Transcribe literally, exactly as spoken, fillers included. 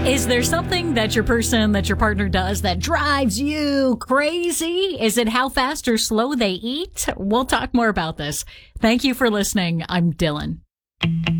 Is there something that your person, that your partner does that drives you crazy? Is it how fast or slow they eat? We'll talk more about this. Thank you for listening. I'm Dylan.